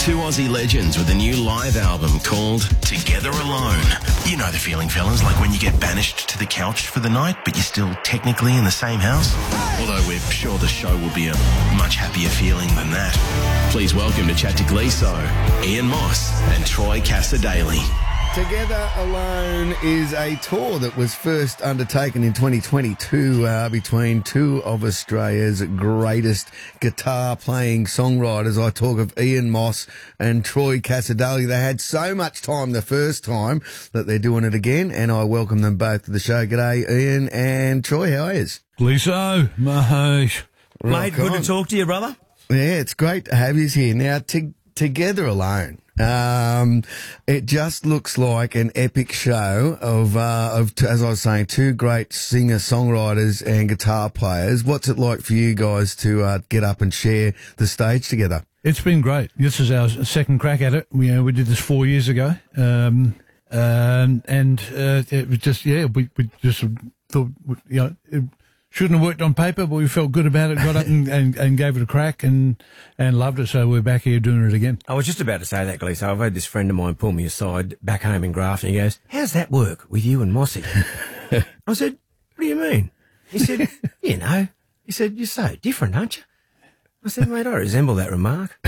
Two Aussie legends with a new live album called Together Alone. You know the feeling, fellas, like when you get banished to the couch for the night, but you're still technically in the same house. Although we're sure the show will be a much happier feeling than that. Please welcome to Chat to Gleeso, Ian Moss and Troy Cassar-Daley. Together Alone is a tour that was first undertaken in 2022 between two of Australia's greatest guitar-playing songwriters. I talk of Ian Moss and Troy Cassar-Daley. They had so much time the first time that they're doing it again, and I welcome them both to the show. G'day, Ian and Troy. How are you? Gleeso, mate. Mate, good to talk to you, brother. Yeah, it's great to have you here. Now, Together Alone. It just looks like an epic show of, as I was saying, two great singer-songwriters and guitar players. What's it like for you guys to get up and share the stage together? It's been great. This is our second crack at it. We did this 4 years ago, and it was just we just thought it shouldn't have worked on paper, but we felt good about it. Got up and gave it a crack and loved it. So we're back here doing it again. I was just about to say that, Gleeso. I've had this friend of mine pull me aside back home in Grafton. He goes, "How's that work with you and Mossy?" I said, "What do you mean?" He said, "You know." He said, "You're so different, aren't you?" I said, "Mate, I resemble that remark."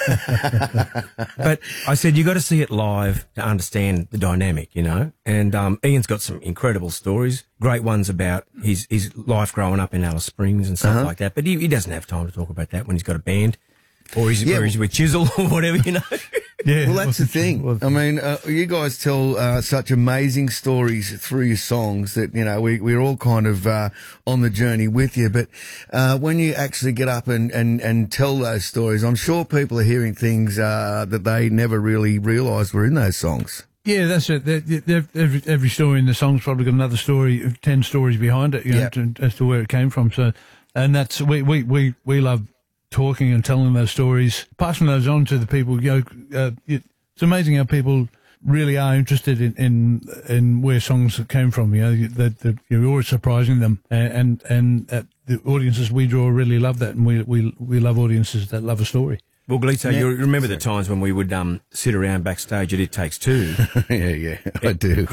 But I said, you got to see it live to understand the dynamic, you know. And Ian's got some incredible stories, great ones about his life growing up in Alice Springs and stuff like that. But he doesn't have time to talk about that when he's got a band or he's with Chisel or whatever, you know. Yeah, well, that's the thing. I mean, you guys tell such amazing stories through your songs that, you know, we're all kind of on the journey with you. But when you actually get up and tell those stories, I'm sure people are hearing things that they never really realised were in those songs. Yeah, that's it. Every story in the song's probably got another story, 10 stories behind it, you know, as to where it came from. So, and that's we love talking and telling those stories, passing those on to the people. You know, it's amazing how people really are interested in where songs came from. You know, that you're always surprising them, and the audiences we draw really love that, and we love audiences that love a story. Well, Gleeso, you remember the times when we would sit around backstage at It Takes Two? Yeah, I do.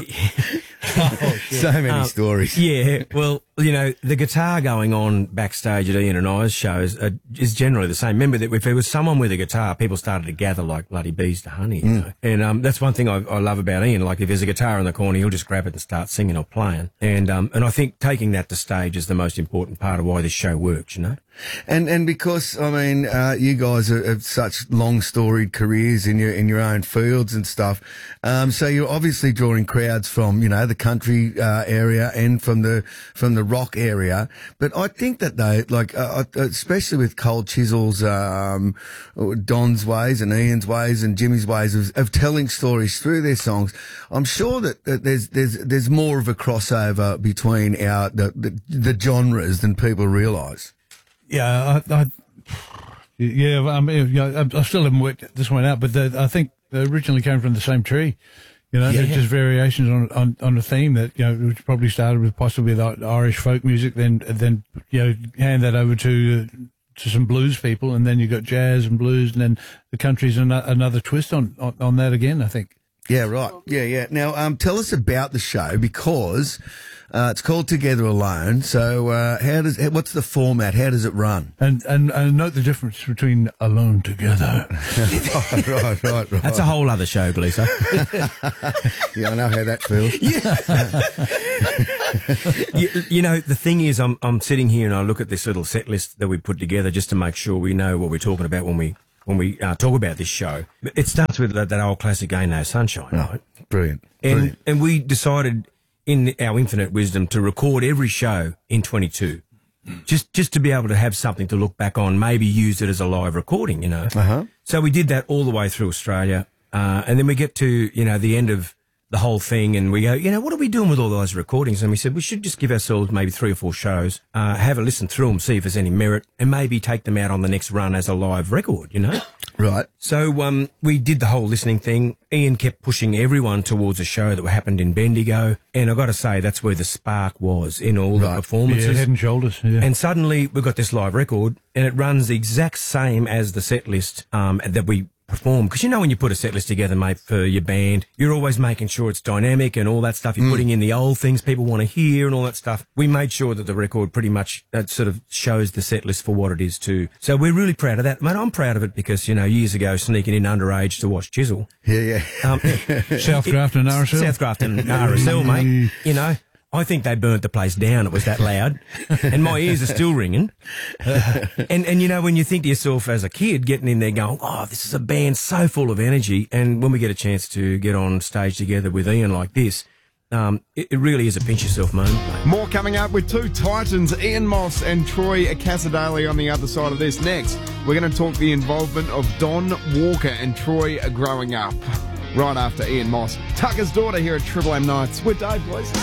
So many stories. Yeah, well, you know, the guitar going on backstage at Ian and I's shows is generally the same. Remember that if there was someone with a guitar, people started to gather like bloody bees to honey. You know? And that's one thing I love about Ian. Like, if there's a guitar in the corner, he'll just grab it and start singing or playing. And I think taking that to stage is the most important part of why this show works, you know? And because, I mean, you guys have such long storied careers in your own fields and stuff. So you're obviously drawing crowds from, you know, the country area and from the rock area. But I think that they, like, especially with Cold Chisel's Don's ways and Ian's ways and Jimmy's ways of telling stories through their songs, I'm sure that there's more of a crossover between the genres than people realise. Yeah, I still haven't worked this one out, but I think they originally came from the same tree. You know, there's just variations on a theme that, you know, which probably started with possibly the Irish folk music, then you know, hand that over to some blues people, and then you got jazz and blues, and then the country's another twist on that again, I think. Yeah, right. Yeah. Now, tell us about the show, because it's called Together Alone. So, what's the format? How does it run? And note the difference between alone together. Right. That's a whole other show, Gleeso. Yeah, I know how that feels. You know, the thing is, I'm sitting here and I look at this little set list that we put together just to make sure we know what we're talking about when we talk about this show. It starts with that old classic Ain't No Sunshine, right? Brilliant. And we decided, in our infinite wisdom, to record every show in 22, just to be able to have something to look back on, maybe use it as a live recording, you know. So we did that all the way through Australia, and then we get to, you know, the end of the whole thing, and we go, you know, what are we doing with all those recordings? And we said we should just give ourselves maybe 3 or 4 shows, have a listen through them, see if there's any merit, and maybe take them out on the next run as a live record, you know? Right. So we did the whole listening thing. Ian kept pushing everyone towards a show that happened in Bendigo, and I got to say that's where the spark was in all the performances. Yeah, Head and Shoulders. Yeah. And suddenly we've got this live record, and it runs the exact same as the set list that we perform. Because you know when you put a set list together, mate, for your band, you're always making sure it's dynamic and all that stuff. You're putting in the old things people want to hear and all that stuff. We made sure that the record pretty much sort of shows the set list for what it is too. So we're really proud of that. Mate, I'm proud of it because, you know, years ago sneaking in underage to watch Chisel. Yeah. South Grafton, RSL. South Grafton, RSL, mate. You know, I think they burnt the place down. It was that loud. And my ears are still ringing. And you know, when you think to yourself as a kid getting in there going, oh, this is a band so full of energy. And when we get a chance to get on stage together with Ian like this, it really is a pinch yourself moment, mate. More coming up with two titans, Ian Moss and Troy Casadale on the other side of this. Next, we're going to talk the involvement of Don Walker and Troy growing up. Right after Ian Moss. Tucker's Daughter here at Triple M Nights with Dave, boys.